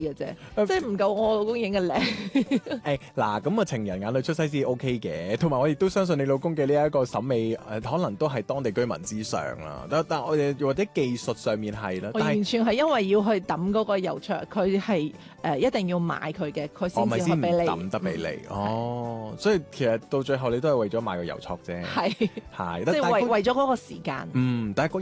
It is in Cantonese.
嘅啫，即係唔夠我老公影嘅靚。 誒嗱，咁啊情人眼裏出西施 OK 嘅，同埋我亦都相信你老公嘅呢一個審美可能都係當地居民之上啦。但我哋或者技術上面係啦， 我但係完全係因為要去抌嗰個郵戳，佢係一定要買佢嘅，佢我咪先唔先至可以俾你。 抌得俾你。哦，所以其實到最後你都係為咗買個郵戳啫。 係， 係， 即係但係為咗嗰個時間。 但係